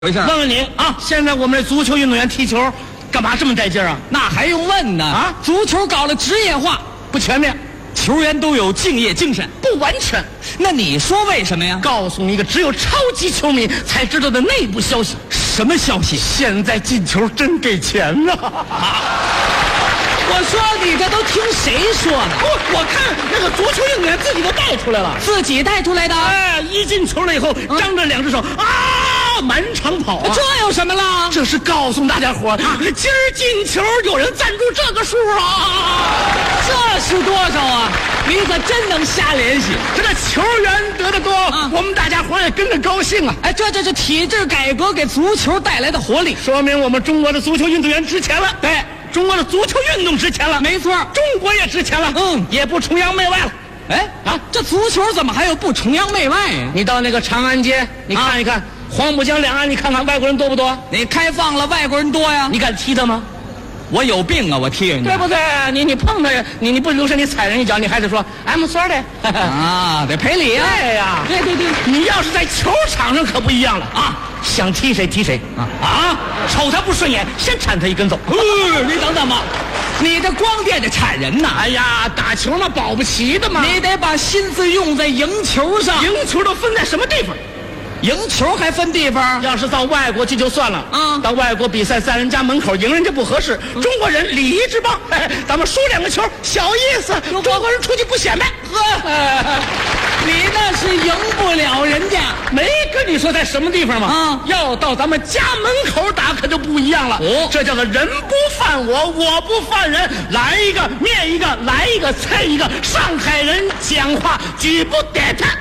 回事？ 问问你啊，现在我们这足球运动员踢球，干嘛这么带劲儿啊？ 那还用问呢？ 啊， 足球搞了职业化， 不全面， 球员都有敬业精神， 不完全。 那你说为什么呀？ 告诉你一个只有超级球迷才知道的内部消息。 什么消息？ 现在进球真给钱呐！ 我说你这都听谁说的？ 我看那个足球运动员自己都带出来了， 自己带出来的。 哎，一进球了以后，张着两只手啊，满场跑啊！ 这有什么了？ 这是告诉大家伙，今儿进球有人赞助这个数啊！ 这是多少啊？你可真能瞎联系。 这球员得的多，我们大家伙也跟着高兴啊！ 哎，这是体制改革给足球带来的活力， 说明我们中国的足球运动员值钱了。 对。 中国的足球运动值钱了， 没错， 中国也值钱了，也不崇洋媚外了。 哎啊，这足球怎么还有不崇洋媚外呀？ 你到那个长安街，你看一看，黄浦江两岸，你看看外国人多不多？ 你开放了，外国人多呀。 你敢踢他吗？ 我有病啊！我踢人家， 对不对？你碰他，你不留神你踩人一脚，你还得说 I'm sorry 啊，得赔礼啊！ 对呀， 对， 你要是在球场上可不一样了啊！想踢谁踢谁啊！瞅他不顺眼，先铲他一跟走。 你等等吧，你这光惦着铲人呐！ 哎呀，打球嘛，保不齐的嘛。 你得把心思用在赢球上。 赢球都分在什么地方？ 赢球还分地方？ 要是到外国去就算了到外国比赛，在人家门口赢人家不合适。中国人礼仪之邦，咱们输2个球小意思，中国人出去不显摆。 你那是赢不了人家， 没跟你说在什么地方吗？要到咱们家门口打可就不一样了。这叫做人不犯我，我不犯人。来一个灭一个，来一个踩一个。上海人讲话举不点他。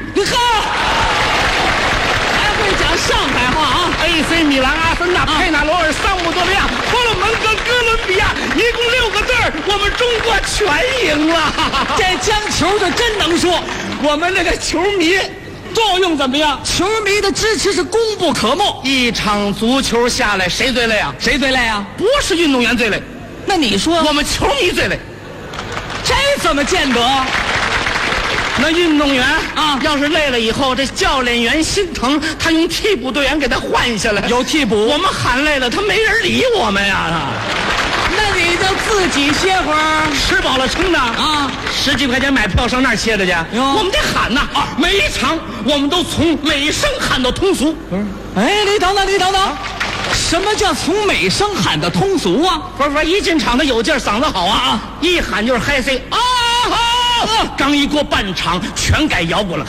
讲上海话啊 ！AC 米兰、阿森纳、佩纳罗尔、桑普多利亚、佛罗门戈、哥伦比亚，一共6个字儿，我们中国全赢了。 这将球就真能说， 我们那个球迷作用怎么样？ 球迷的支持是功不可没。 一场足球下来，谁最累啊？ 谁最累啊？ 不是运动员最累， 那你说我们球迷最累， 这怎么见得？ 那运动员要是累了以后，这教练员心疼，他用替补队员给他换下来。 有替补， 我们喊累了，他没人理我们呀。 那你就自己歇会儿， 吃饱了撑的10几块钱买票上那儿歇着去。我们得喊呐每一场我们都从美声喊到通俗。 哎，你等等，什么叫从美声喊到通俗啊？ 不是一进场他有劲儿，嗓子好一喊就是嗨 C 刚一过半场，全改摇滚了。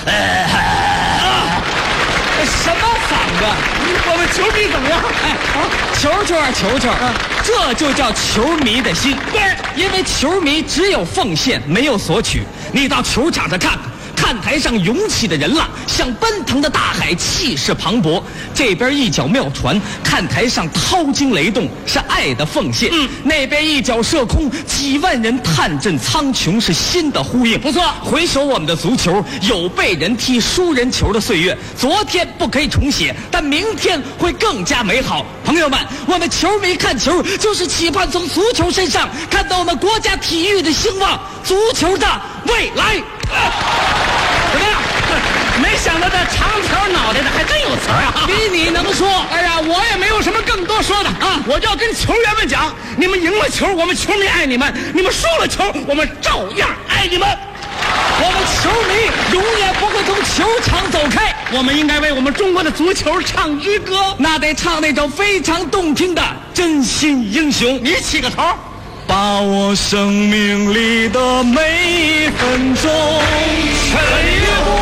什么嗓子？ 我们球迷怎么样？ 球，这就叫球迷的心。 对， 因为球迷只有奉献，没有索取。你到球场上看看。看台上涌起的人浪，像奔腾的大海，气势磅礴。这边一脚妙传，看台上掏金雷动，是爱的奉献。那边一脚射空，几万人探阵苍穹，是心的呼应。 不错， 回首我们的足球，有被人踢输人球的岁月，昨天不可以重写，但明天会更加美好。朋友们，我们球迷看球，就是期盼从足球身上看到我们国家体育的兴旺，足球的未来。 怎么样？没想到这长条脑袋的还真有词啊！ 比你能说。 哎呀，我也没有什么更多说的我就要跟球员们讲，你们赢了球，我们球迷爱你们；你们输了球，我们照样爱你们。 我们球迷永远不会从球场走开。 我们应该为我们中国的足球唱支歌， 那得唱那种非常动听的《真心英雄》。 你起个头。 把我生命里的每一分钟全力以赴。